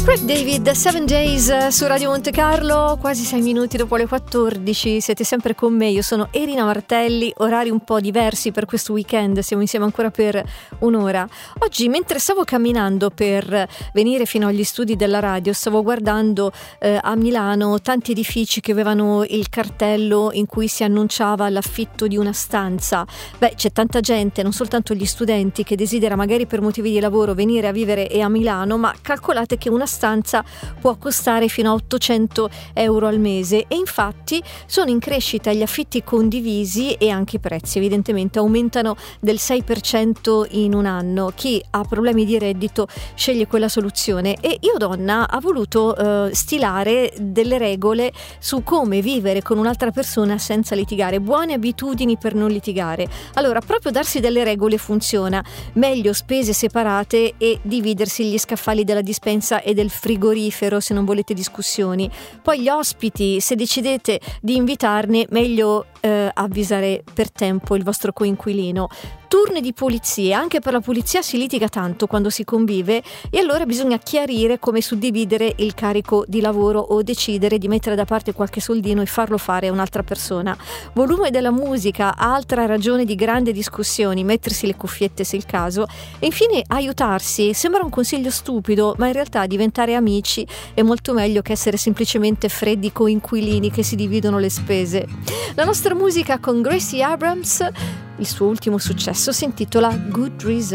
Craig David, 7 Days su Radio Monte Carlo, quasi 6 minuti dopo le 14, siete sempre con me, io sono Erina Martelli, orari un po' diversi per questo weekend, siamo insieme ancora per un'ora. Oggi mentre stavo camminando per venire fino agli studi della radio, stavo guardando a Milano tanti edifici che avevano il cartello in cui si annunciava l'affitto di una stanza. Beh, c'è tanta gente, non soltanto gli studenti, che desidera magari per motivi di lavoro venire a vivere a Milano, ma calcolate che una stanza può costare fino a 800 euro al mese e infatti sono in crescita gli affitti condivisi e anche i prezzi evidentemente aumentano del 6% in un anno. Chi ha problemi di reddito sceglie quella soluzione e Io Donna ha voluto stilare delle regole su come vivere con un'altra persona senza litigare, buone abitudini per non litigare. Allora, proprio darsi delle regole funziona, meglio spese separate e dividersi gli scaffali della dispensa e del frigorifero se non volete discussioni. Poi gli ospiti, se decidete di invitarne, meglio avvisare per tempo il vostro coinquilino. Turni di pulizia, anche per la pulizia si litiga tanto quando si convive e allora bisogna chiarire come suddividere il carico di lavoro o decidere di mettere da parte qualche soldino e farlo fare a un'altra persona. Volume della musica, altra ragione di grandi discussioni, mettersi le cuffiette se il caso. E infine aiutarsi, sembra un consiglio stupido, ma in realtà diventare amici è molto meglio che essere semplicemente freddi coinquilini che si dividono le spese. La nostra musica con Gracie Abrams, il suo ultimo successo si intitola Good Reason.